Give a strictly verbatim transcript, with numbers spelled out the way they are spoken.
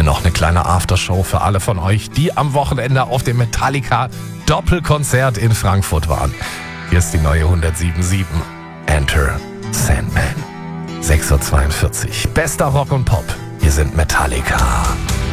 noch eine kleine Aftershow für alle von euch, die am Wochenende auf dem Metallica Doppelkonzert in Frankfurt waren. Hier ist die neue hundertsieben Komma sieben. Enter Sandman. sechs Uhr zweiundvierzig. Bester Rock und Pop. Wir sind Metallica.